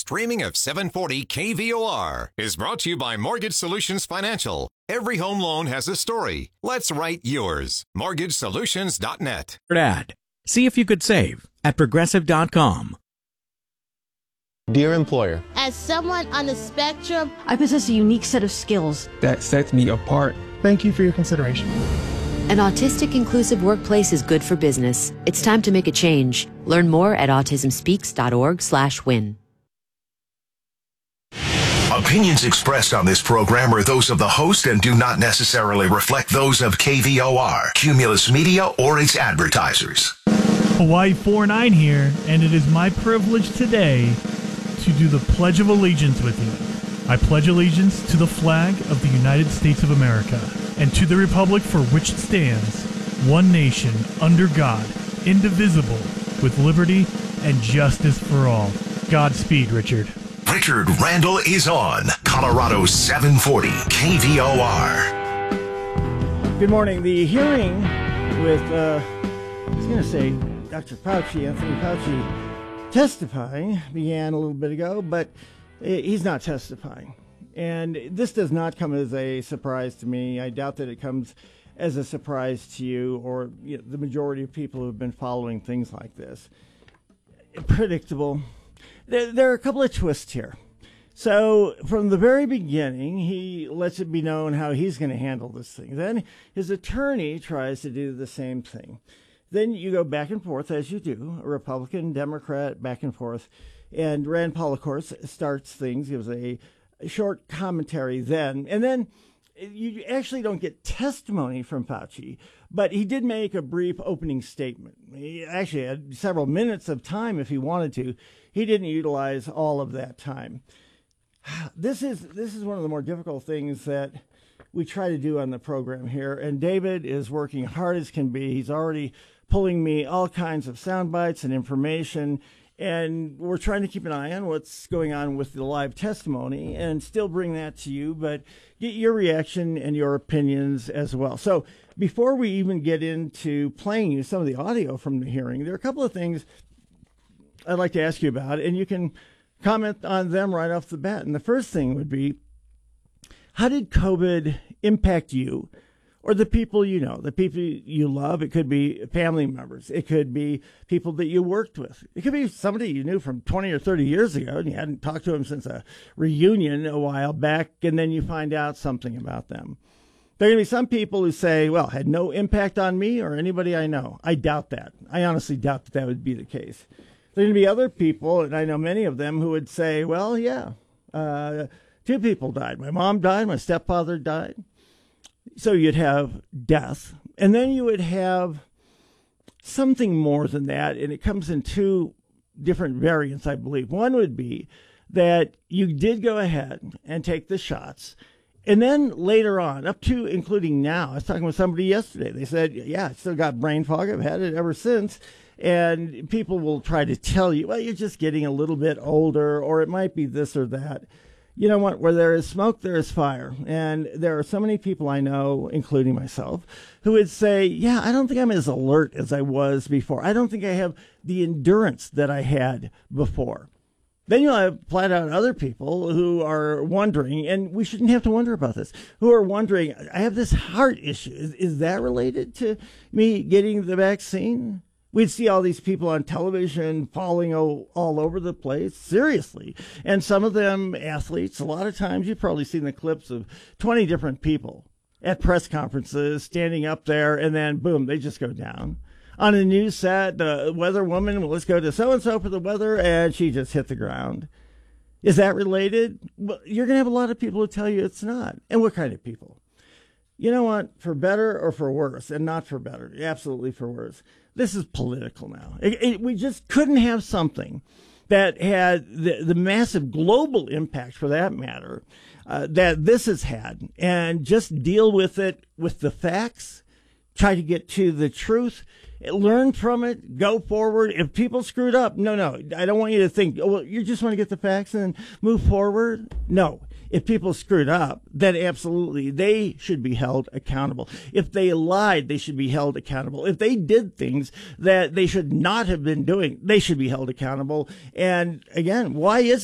streaming of 740 KVOR is brought to you by Mortgage Solutions Financial. Every home loan has a story. Let's write yours. MortgageSolutions.net. Ad. See if you could save at Progressive.com. Dear employer, as someone on the spectrum, I possess a unique set of skills that sets me apart. Thank you for your consideration. An autistic inclusive workplace is good for business. It's time to make a change. Learn more at autismspeaks.org/win. Opinions expressed on this program are those of the host and do not necessarily reflect those of KVOR, Cumulus Media, or its advertisers. Hawaii 4-9 here, and it is my privilege today to do the Pledge of Allegiance with you. I pledge allegiance to the flag of the United States of America and to the republic for which it stands, one nation, under God, indivisible, with liberty and justice for all. Godspeed, Richard. Richard Randall is on Colorado 740 KVOR. Good morning. The hearing with, I was going to say Dr. Fauci, Anthony Fauci, testifying began a little bit ago, but he's not testifying. And this does not come as a surprise to me. I doubt that it comes as a surprise to you or the majority of people who have been following things like this. Predictable. There are a couple of twists here. So from the very beginning, he lets it be known how he's going to handle this thing. Then his attorney tries to do the same thing. Then you go back and forth, as you do, a Republican, Democrat, back and forth. And Rand Paul, of course, starts things, gives a short commentary then. And then you actually don't get testimony from Fauci, but he did make a brief opening statement. He actually had several minutes of time if he wanted to. He didn't utilize all of that time. This is one of the more difficult things that we try to do on the program here. And David is working hard as can be. He's already pulling me all kinds of sound bites and information. And we're trying to keep an eye on what's going on with the live testimony and still bring that to you, but get your reaction and your opinions as well. So before we even get into playing you some of the audio from the hearing, there are a couple of things I'd like to ask you about, and you can comment on them right off the bat. And the first thing would be, how did COVID impact you or the people you know, the people you love? It could be family members. It could be people that you worked with. It could be somebody you knew from 20 or 30 years ago, and you hadn't talked to them since a reunion a while back, and then you find out something about them. There are going to be some people who say, well, had no impact on me or anybody I know. I doubt that. I honestly doubt that that would be the case. There are going to be other people, and I know many of them, who would say, well, yeah, two people died. My mom died. My stepfather died. So you'd have death, and then you would have something more than that, and it comes in two different variants, I believe. One would be that you did go ahead and take the shots, and then later on, up to including now, I was talking with somebody yesterday. They said, yeah, I still got brain fog. I've had it ever since. And people will try to tell you, well, you're just getting a little bit older, or it might be this or that. You know what? Where there is smoke, there is fire. And there are so many people I know, including myself, who would say, yeah, I don't think I'm as alert as I was before. I don't think I have the endurance that I had before. Then you'll have flat out other people who are wondering, and we shouldn't have to wonder about this, who are wondering, I have this heart issue. Is that related to me getting the vaccine? We'd see all these people on television falling all over the place, seriously. And some of them athletes. A lot of times you've probably seen the clips of 20 different people at press conferences standing up there, and then, boom, they just go down. On a news set, the weather woman, well, let's go to so-and-so for the weather, and she just hit the ground. Is that related? Well, you're going to have a lot of people who tell you it's not. And what kind of people? You know what? For better or for worse, and not for better, absolutely for worse. This is political now. We just couldn't have something that had the massive global impact, for that matter, that this has had, and just deal with it with the facts, try to get to the truth, learn from it, go forward. If people screwed up, no, I don't want you to think, oh, well, you just want to get the facts and move forward. No. If people screwed up, then absolutely they should be held accountable. If they lied, they should be held accountable. If they did things that they should not have been doing, they should be held accountable. And again, why is